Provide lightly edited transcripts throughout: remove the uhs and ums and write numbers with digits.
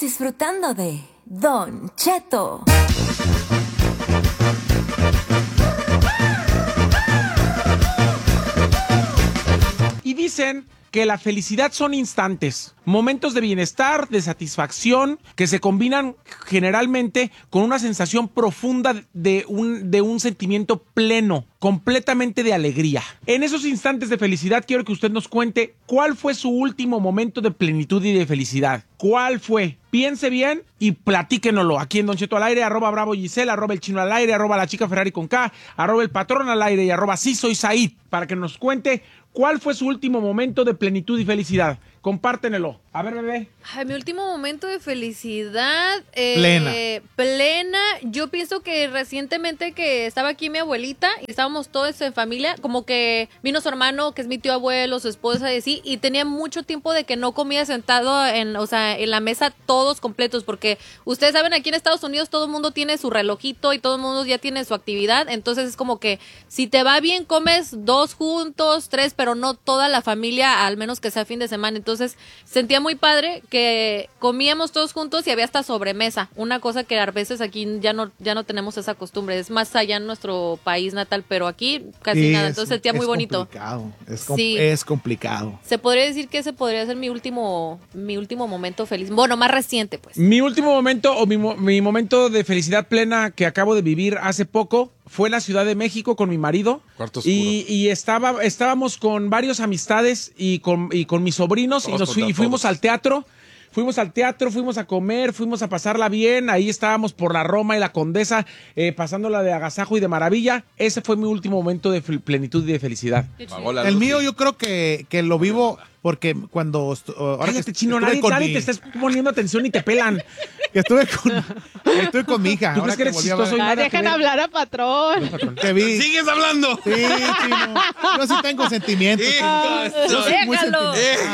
disfrutando de Don Cheto. Y dicen que la felicidad son instantes, momentos de bienestar, de satisfacción, que se combinan generalmente con una sensación profunda de un sentimiento pleno, completamente de alegría. En esos instantes de felicidad quiero que usted nos cuente cuál fue su último momento de plenitud y de felicidad. ¿Cuál fue? Piense bien y platíquenoslo aquí en Don Cheto al aire, @Bravo Giselle, @El Chino al aire, @La Chica Ferrari con K, @El Patrón al aire y @Sí Soy Said, para que nos cuente cuál fue su último momento de plenitud y felicidad. Compártenelo. A ver, bebé. Ay, mi último momento de felicidad. Plena. Yo pienso que recientemente que estaba aquí mi abuelita y estábamos todos en familia, como que vino su hermano, que es mi tío abuelo, su esposa y así, y tenía mucho tiempo de que no comía sentado en la mesa todos completos, porque ustedes saben, aquí en Estados Unidos todo el mundo tiene su relojito y todo el mundo ya tiene su actividad, entonces es como que si te va bien comes 2 juntos, 3, pero no toda la familia, al menos que sea fin de semana. Entonces sentía muy padre que comíamos todos juntos y había hasta sobremesa, una cosa que a veces aquí ya no tenemos esa costumbre, es más allá en nuestro país natal, pero aquí casi nada, entonces sentía muy bonito. Es complicado. Se podría decir que ese podría ser mi último momento feliz, bueno, más reciente pues. Mi último momento o mi momento de felicidad plena que acabo de vivir hace poco fue en la Ciudad de México con mi marido. Cuarto oscuro. Y estábamos con varios amistades y con mis sobrinos y fuimos al teatro. Fuimos al teatro, fuimos a comer, fuimos a pasarla bien. Ahí estábamos por la Roma y la Condesa, pasándola de agasajo y de maravilla. Ese fue mi último momento de plenitud y de felicidad. El mío yo creo que lo vivo porque cuando... Cállate, Chino, nadie te está poniendo atención y te pelan. Que estuve con mi hija. ¿Tú crees que eres chistoso? Dejan hablar a Patrón. Te vi. ¡Sigues hablando! Sí, Chino. Yo sí tengo sentimientos. Déjalo.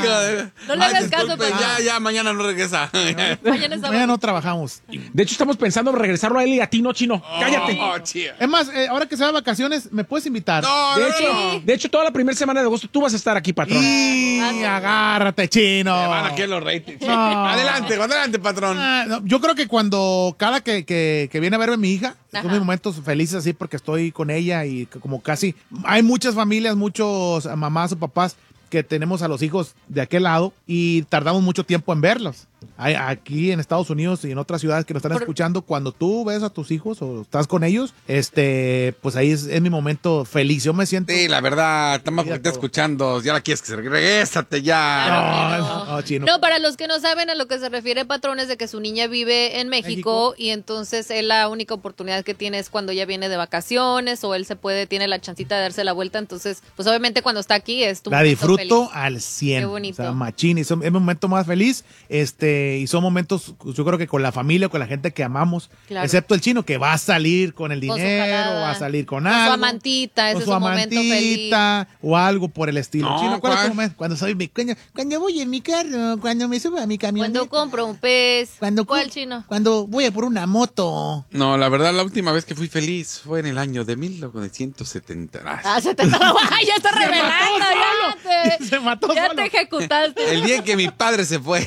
No le hagas caso, disculpe, ya, mañana no regresa. Mañana no trabajamos. De hecho, estamos pensando en regresarlo a él y a ti, no, Chino. Cállate. Es más, ahora que se va de vacaciones, ¿me puedes invitar? De hecho, toda la primera semana de agosto tú vas a estar aquí, patrón. Agárrate, Chino. Me van aquí los ratings. No. Adelante, patrón. Yo creo que cuando cada que viene a verme mi hija, son mis momentos felices así porque estoy con ella y como casi hay muchas familias, muchos mamás o papás que tenemos a los hijos de aquel lado y tardamos mucho tiempo en verlos. Aquí en Estados Unidos y en otras ciudades que nos están escuchando, cuando tú ves a tus hijos o estás con ellos, pues ahí es mi momento feliz. Yo me siento... Sí, la verdad, estamos escuchando. Ya la quieres que se regrésate ya. No, Chino. No, para los que no saben a lo que se refiere, patrón, es de que su niña vive en México y entonces él la única oportunidad que tiene es cuando ella viene de vacaciones o él tiene la chancita de darse la vuelta. Entonces, pues obviamente cuando está aquí es tu la momento disfruto feliz. Al 100. Qué bonito. O sea, machín. Y es mi momento más feliz. Y son momentos, yo creo que con la familia, con la gente que amamos, Claro. excepto el Chino, que va a salir con el Con su dinero, jalada. va a salir con Con algo. su amantita, ese con es su su momento feliz. amantita, o algo por el estilo. No, Chino, ¿cuál es ¿cuál? tu momento? Cuando voy en mi carro, cuando me subo a mi camioneta. Cuando compro un pez. ¿Cuál, Chino? Cuando voy a por una moto. No, la verdad, la última vez que fui feliz fue en el año de 1970. ¡Ay, ya está revelando! Se mató Ya solo. te ejecutaste. El día en que mi padre se fue.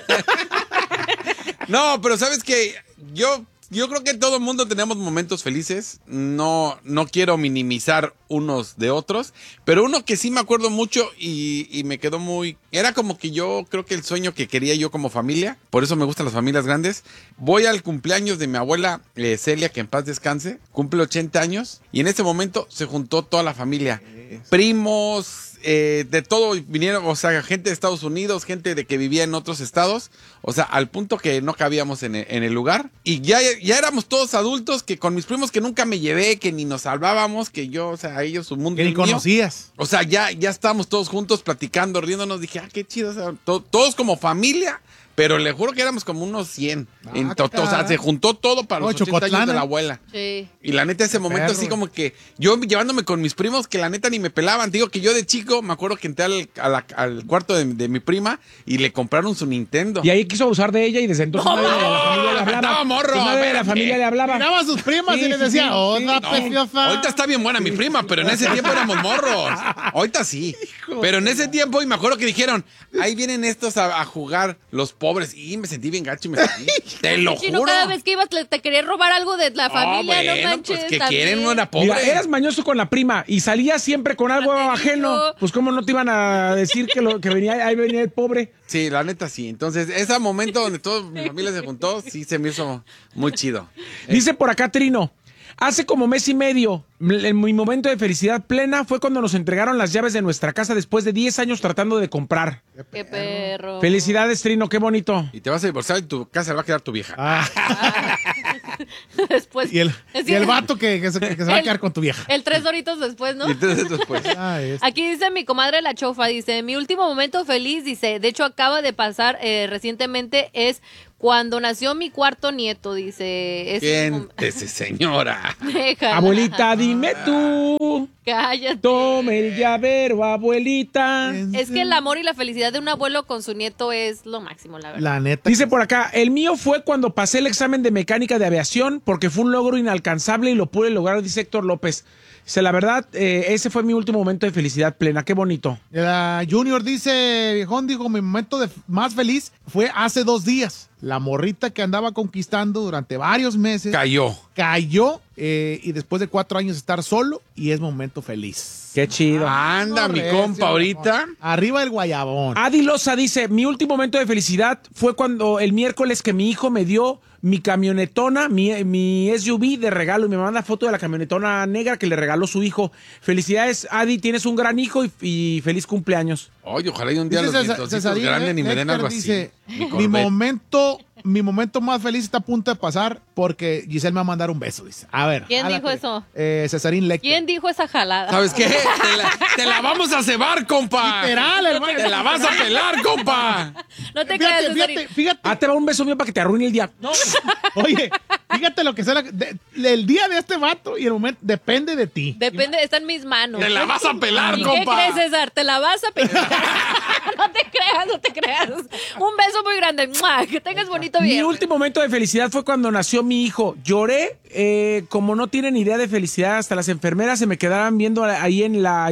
No, pero sabes que yo creo que todo el mundo tenemos momentos felices. No quiero minimizar unos de otros, pero uno que sí me acuerdo mucho y me quedó muy... Era como que yo creo que el sueño que quería yo como familia, por eso me gustan las familias grandes. Voy al cumpleaños de mi abuela Celia, que en paz descanse, cumple 80 años, y en ese momento se juntó toda la familia. Primos... de todo vinieron, o sea, gente de Estados Unidos, gente de que vivía en otros estados, o sea, al punto que no cabíamos en el lugar, y ya éramos todos adultos, que con mis primos que nunca me llevé, que ni nos salvábamos, que yo, o sea, ellos su mundo Que ni y el mío. conocías. O sea, ya estábamos todos juntos platicando, riéndonos, dije, qué chido, o sea, todos como familia. Pero le juro que éramos como unos 100. O sea, se juntó todo para los 80 años de la abuela. Sí. Y la neta, ese momento así como que yo llevándome con mis primos que la neta ni me pelaban. Te digo que yo de chico me acuerdo que entré al cuarto de mi prima y le compraron su Nintendo. Y ahí quiso abusar de ella y desde entonces nadie de la familia le hablaba. Estaba morro, Su madre de la espérate. familia le hablaba. Miraba a sus primas Sí, y les sí, decía, sí, hola, sí. preciosa. Ahorita está bien buena mi prima, pero en ese tiempo éramos morros. Ahorita sí. Pero en ese tiempo, y me acuerdo que dijeron, ahí vienen estos a jugar los pobres. Y me sentí bien gacho y me sentí. Te lo Chino, juro. cada vez que ibas te querías robar algo de la familia, no bueno, manches. pues que también. quieren una pobre. Mira, eras mañoso con la prima y salías siempre con algo Ya te ajeno. digo. Pues cómo no te iban a decir que venía, ahí venía el pobre. Sí, la neta sí. Entonces, ese momento donde toda mi familia se juntó, sí se me hizo muy chido. Dice por acá Trino, hace como mes y medio, mi momento de felicidad plena fue cuando nos entregaron las llaves de nuestra casa después de 10 años tratando de comprar. Qué perro. Felicidades, Trino, qué bonito. Y te vas a divorciar y tu casa le va a quedar tu vieja. Después. Y el Es vato que se va a quedar con tu vieja. El 3 doritos después, ¿no? Y entonces después. Aquí dice mi comadre La Chofa, dice, mi último momento feliz, dice, de hecho acaba de pasar recientemente, es cuando nació mi cuarto nieto, dice. Es Siéntese, señora. Déjala. Abuelita, dime tú. Cállate. Tome el llavero, abuelita. Es que el amor y la felicidad de un abuelo con su nieto es lo máximo, la verdad. La neta. Dice por acá, el mío fue cuando pasé el examen de mecánica de aviación porque fue un logro inalcanzable y lo pude lograr, dice Héctor López. Dice, la verdad, ese fue mi último momento de felicidad plena. Qué bonito. La Junior dice, viejón, dijo, mi momento más feliz fue hace 2 días. La morrita que andaba conquistando durante varios meses cayó y después de 4 años de estar solo y es momento feliz. Qué chido. Anda, mi Recio, compa, ahorita. Arriba el guayabón. Adi Loza dice, mi último momento de felicidad fue cuando el miércoles que mi hijo me dio mi camionetona, mi SUV de regalo y me manda foto de la camionetona negra que le regaló su hijo. Felicidades, Adi, tienes un gran hijo y feliz cumpleaños. Oye, ojalá y un día Dice los vientositos Cesarín, grandes y me den Héctor algo dice, así. mi momento más feliz está a punto de pasar porque Giselle me va a mandar un beso, dice. A ver. ¿Quién dijo eso? Cesarín Lecter. ¿Quién dijo esa jalada? ¿Sabes qué? Te la vamos a cebar, compa. Literal, hermano. Te la vas a pelar, compa. No te creas, Cesarín. Fíjate. Ah, te va un beso mío para que te arruine el día. No. Oye, fíjate lo que sea. El día de este vato y el momento depende de ti. Depende, está en mis manos. Te la vas a pelar, ¿Y compa. qué crees, César? ¿Te la vas a pelar? No te creas. Un beso muy grande. ¡Mua! Que tengas bonito Mi viernes. último momento de felicidad fue cuando nació mi hijo. Lloré, como no tienen idea de felicidad, hasta las enfermeras se me quedaban viendo ahí en la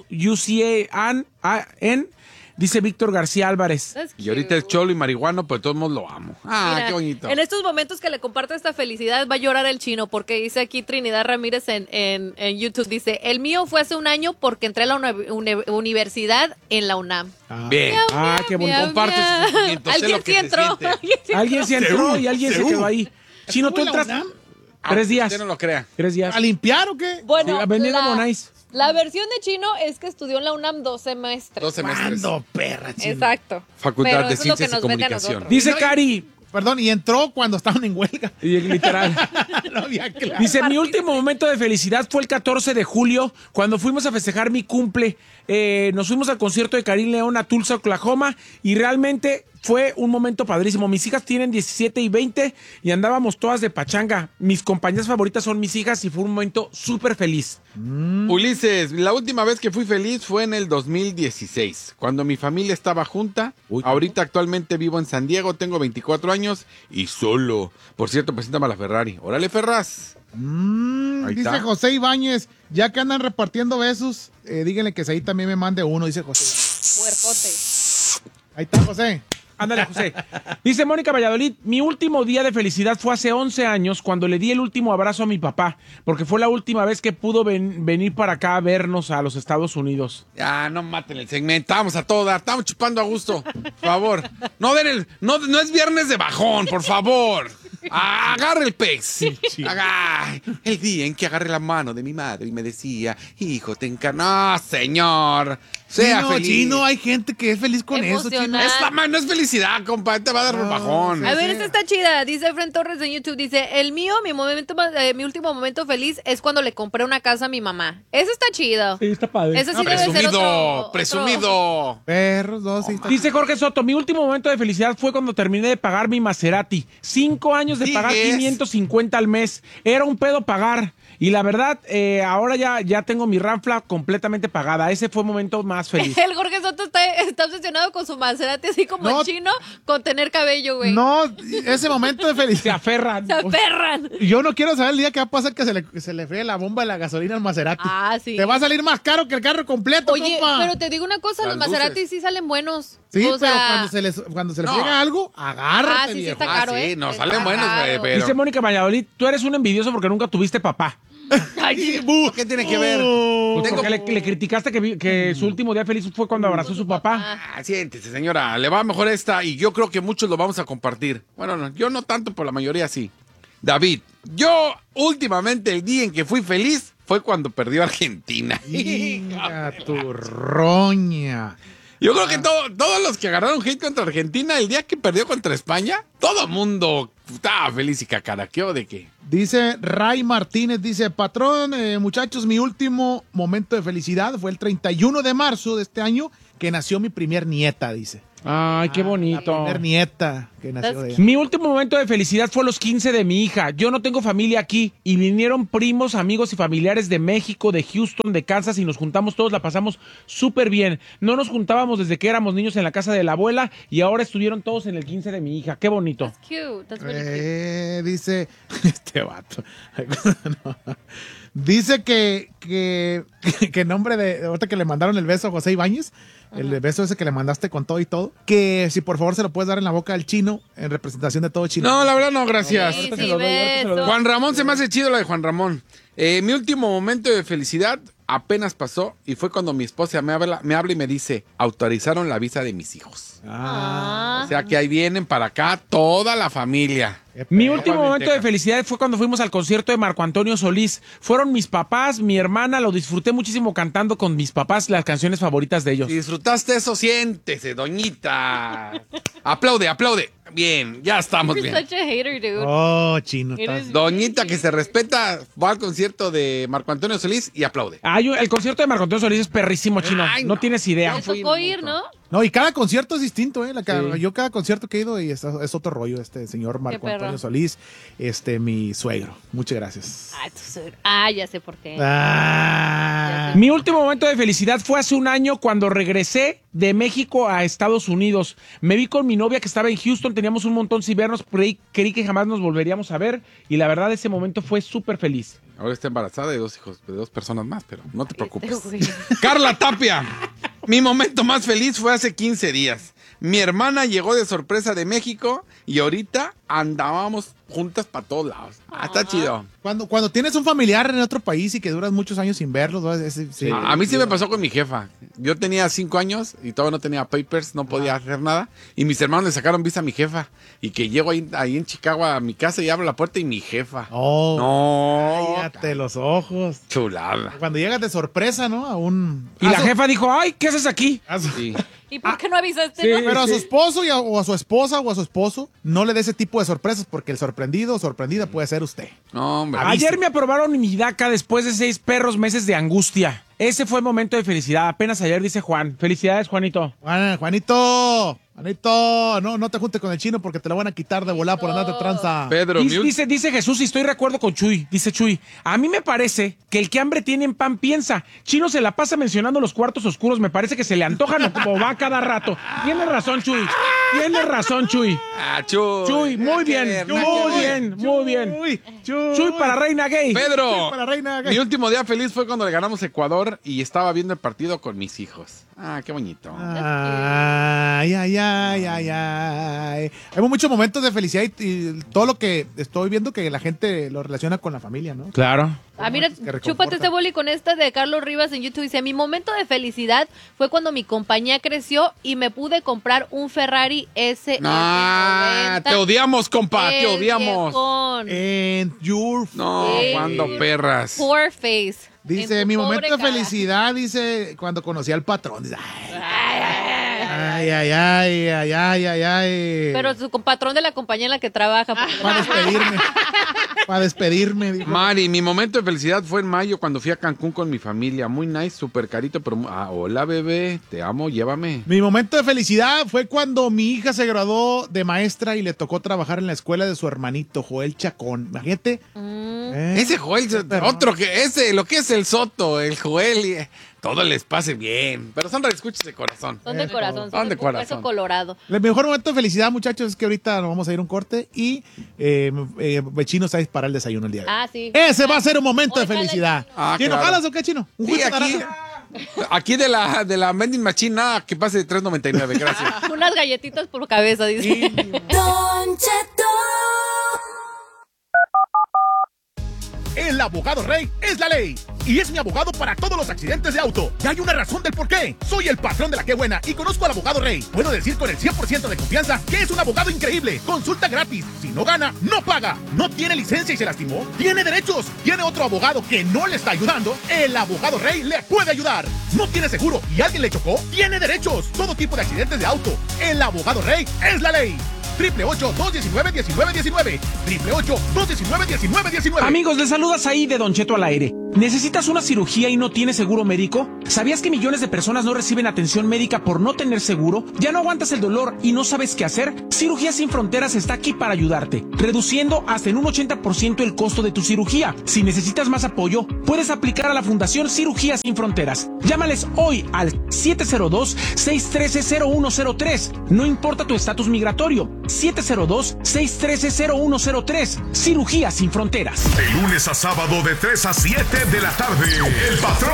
UCAN, dice Víctor García Álvarez. That's Y ahorita es cute. cholo y marihuano, pues de todos modos lo amo. Ah, Mira, qué bonito. En estos momentos que le comparto esta felicidad va a llorar el chino porque dice aquí Trinidad Ramírez en YouTube, dice, el mío fue hace un año porque entré a la universidad en la UNAM. Bien. Ah, qué bonito. Comparte sus sentimientos, sé Alguien lo que sí se entró. siente. Alguien se entró y alguien se Seúl. quedó ahí. Chino, tú ¿Estuvo en la entras UNAM? 3 días. Usted no lo crea. 3 días. ¿A limpiar o qué? Bueno, Sí, Avenida Bonais. la versión de chino es que estudió en la UNAM 2 semestres. 2 semestres. ¿Cuándo, perra? Chino? Exacto. Facultad Pero de eso es lo que Ciencias y nos vende a Comunicación. nosotros. Dice Cari, Perdón, y entró cuando estaban en huelga. y literal. No había clase. Dice, mi último momento de felicidad fue el 14 de julio, cuando fuimos a festejar mi cumple. Nos fuimos al concierto de Karim León a Tulsa, Oklahoma, y realmente fue un momento padrísimo. Mis hijas tienen 17 y 20 y andábamos todas de pachanga. Mis compañeras favoritas son mis hijas y fue un momento súper feliz. Ulises, la última vez que fui feliz fue en el 2016, cuando mi familia estaba junta. Ahorita actualmente vivo en San Diego, tengo 24 años y solo. Por cierto, preséntame a la Ferrari. Órale, Ferraz. Ahí Dice está. José Ibáñez, ya que andan repartiendo besos, díganle que ahí también me mande uno, dice José. Puercote. Ahí está, José. Ándale, José. Dice Mónica Valladolid, mi último día de felicidad fue hace 11 años cuando le di el último abrazo a mi papá, porque fue la última vez que pudo venir para acá a vernos a los Estados Unidos. Ya, no maten el segmento. Vamos a todo dar. Estamos chupando a gusto. Por favor. No den el. No es viernes de bajón, por favor. Agarre el pez. El día en que agarré la mano de mi madre y me decía, hijo, te encarno. No, señor. Sea Chino, feliz. Chino, hay gente que es feliz con eso, Chino. Emocional. No es felicidad, compa. Te va a dar un bajón. A ver, esta está chida. Dice Efren Torres en YouTube. Dice, el mío, mi último momento feliz es cuando le compré una casa a mi mamá. Eso está chido. Sí, está padre. Eso sí debe ser Presumido. otro. Presumido. Perros, dos, sí, está. Dice Jorge Soto, mi último momento de felicidad fue cuando terminé de pagar mi Maserati. 5 años de pagar ¿Sigues? 550 al mes. Era un pedo pagar. Y la verdad, ahora ya tengo mi Ranfla completamente pagada. Ese fue el momento más feliz. El Jorge Soto está obsesionado con su Maserati, así como No. el chino, con tener cabello, güey. No, ese momento de Se felicidad. aferran. Se aferran. Yo no quiero saber el día que va a pasar que se le fríe la bomba de la gasolina al Maserati. Ah, sí. Te va a salir más caro que el carro completo, Oye, compa. pero te digo una cosa, Las los Maserati luces. sí salen buenos. Sí, O pero sea, cuando se le No. friega algo, agárrate, sí, sí viejo. está caro, sí, ¿eh? no, Está salen buenos, caro. güey, pero... Dice Mónica Valladolid, tú eres un envidioso porque nunca tuviste papá. ¿Qué tiene que ver? Pues Tengo- porque le criticaste que su último día feliz fue cuando abrazó a su papá. Siéntese, señora. Le va mejor esta y yo creo que muchos lo vamos a compartir. Bueno, no, yo no tanto, pero la mayoría sí. David, yo últimamente el día en que fui feliz fue cuando perdió Argentina. Venga, tu roña. Yo creo que todos los que agarraron hate contra Argentina el día que perdió contra España, todo mundo estaba feliz y cacaraqueó de que... Dice Ray Martínez, dice, patrón, muchachos, mi último momento de felicidad fue el 31 de marzo de este año que nació mi primer nieta, dice. Ay, qué La bonito. primer nieta que nació de ella. Mi último momento de felicidad fue los 15 de mi hija. Yo no tengo familia aquí y vinieron primos, amigos y familiares de México, de Houston, de Kansas y nos juntamos todos, la pasamos súper bien. No nos juntábamos desde que éramos niños en la casa de la abuela y ahora estuvieron todos en el 15 de mi hija. Qué bonito. That's cute. That's really cute. Dice, este vato. No. Dice que nombre de, ahorita que le mandaron el beso a José Ibáñez, el beso ese que le mandaste con todo y todo, que si por favor se lo puedes dar en la boca al chino, en representación de todo chino. No, la verdad no, gracias. Sí, ahorita sí, se lo doy, ahorita se lo doy. beso. Juan Ramón se me hace chido lo de Juan Ramón. Mi último momento de felicidad apenas pasó y fue cuando mi esposa me habla y me dice, autorizaron la visa de mis hijos. Ah. O sea que ahí vienen para acá toda la familia. Mi último momento de felicidad fue cuando fuimos al concierto de Marco Antonio Solís. Fueron mis papás, mi hermana, lo disfruté muchísimo cantando con mis papás las canciones favoritas de ellos. Si disfrutaste eso, siente,se doñita. Aplaude, aplaude. Bien, ya estamos You're bien. such a hater, dude. Oh, chino. Eres- estás- Doñita que se respeta, va al concierto de Marco Antonio Solís y aplaude. El concierto de Marco Antonio Solís es perrísimo, chino. Ay, no no. tienes idea. Me tocó ir, ¿no? No, y cada concierto es distinto, ¿eh? Sí. Yo cada concierto que he ido y es otro rollo, este señor Marco perro. Antonio Solís, mi suegro. Muchas gracias. Ah, tu suegro. Ah, ya sé por qué. Ah. Mi último momento de felicidad fue hace un año cuando regresé de México a Estados Unidos. Me vi con mi novia que estaba en Houston, teníamos un montón sin vernos, creí que jamás nos volveríamos a ver y la verdad ese momento fue súper feliz. Ahora está embarazada de 2 hijos, de 2 personas más, pero no te preocupes. Este güey. Carla Tapia, mi momento más feliz fue hace 15 días. Mi hermana llegó de sorpresa de México y ahorita andábamos juntas para todos lados. Está chido. Cuando tienes un familiar en otro país y que duras muchos años sin verlos, ¿no? Sí. A mí sí me pasó con mi jefa. Yo tenía 5 años y todavía no tenía papers, no podía hacer nada. Y mis hermanos le sacaron visa a mi jefa. Y que llego ahí en Chicago a mi casa y abro la puerta y mi jefa. Oh, No. cállate los ojos. Chulada. Cuando llegas de sorpresa, ¿no? A un... Y la jefa dijo, ay, ¿qué haces aquí? Sí. ¿Y por qué no avisaste? sí. no? Pero a su esposo o a su esposa o a su esposo, no le dé ese tipo de sorpresas porque el sorprendido o sorprendida puede ser usted. No, hombre. Ayer me aprobaron mi DACA después de 6 perros meses de angustia. Ese fue el momento de felicidad. Apenas ayer, dice Juan. Felicidades, Juanito. Juanito, no te juntes con el chino porque te lo van a quitar de volada por andar de tranza. Pedro, Dice Jesús, y estoy de acuerdo con Chuy. Dice Chuy, a mí me parece que el que hambre tiene en pan piensa. Chino se la pasa mencionando los cuartos oscuros. Me parece que se le antojan o como va cada rato. Tienes razón, Chuy. Tienes razón, Chuy. Chuy. Chuy, muy bien. Muy bien. Chuy para Reina Gay. Pedro, Para Reina Gay. mi último día feliz fue cuando le ganamos a Ecuador y estaba viendo el partido con mis hijos. Qué bonito. Ay. Hay muchos momentos de felicidad y todo lo que estoy viendo que la gente lo relaciona con la familia, ¿no? Claro. Ah, mira, Que reconforta. chúpate este boli con esta de Carlos Rivas en YouTube. Dice, mi momento de felicidad fue cuando mi compañía creció y me pude comprar un Ferrari SF90. Te odiamos, compa, te El odiamos. viejón. And your... No, Sí. cuando perras. Poor face. Dice, En tu mi pobre momento de cara. felicidad, dice, cuando conocí al patrón. Dice, ay, Ay. Pero su compatrón de la compañía en la que trabaja. Para despedirme. Dijo. Mari, mi momento de felicidad fue en mayo cuando fui a Cancún con mi familia. Muy nice, súper carito, pero... hola, bebé, te amo, llévame. Mi momento de felicidad fue cuando mi hija se graduó de maestra y le tocó trabajar en la escuela de su hermanito, Joel Chacón. Imagínate. Ese Joel, otro que ese, lo que es el Soto, el Joel, todo les pase bien. Pero son escuchas de corazón. Son de corazón, Son de corazón. Hueso colorado. El mejor momento de felicidad, muchachos, es que ahorita nos vamos a ir a un corte y Chino está a disparar el desayuno el día de hoy. Sí. Ese va a ser un momento de Ojalá. felicidad. ¿Chino, claro. jalas o qué, Chino? ¿Un Sí, juguito aquí, naranja? aquí de la vending machine, nada, que pase de 3.99, gracias. Unas galletitas por cabeza, dice. Don Cheto. El abogado Rey es la ley. Y es mi abogado para todos los accidentes de auto. Y hay una razón del por qué. Soy el patrón de la que buena y conozco al abogado Rey. Puedo decir con el 100% de confianza que es un abogado increíble. Consulta gratis. Si no gana, no paga. No tiene licencia y se lastimó. Tiene derechos. Tiene otro abogado que no le está ayudando. El abogado Rey le puede ayudar. No tiene seguro y alguien le chocó. Tiene derechos. Todo tipo de accidentes de auto. El abogado Rey es la ley. 888-219-1919. 888-219-1919. Amigos, les saludas ahí de Don Cheto al aire. ¿Necesitas una cirugía y no tienes seguro médico? ¿Sabías que millones de personas no reciben atención médica por no tener seguro? ¿Ya no aguantas el dolor y no sabes qué hacer? Cirugías Sin Fronteras está aquí para ayudarte, reduciendo hasta en un 80% el costo de tu cirugía. Si necesitas más apoyo, puedes aplicar a la Fundación Cirugías Sin Fronteras. Llámales hoy al 702-613-0103. No importa tu estatus migratorio. 702-613-0103. Cirugías Sin Fronteras. De lunes a sábado de 3 a 7 de la tarde. El patrón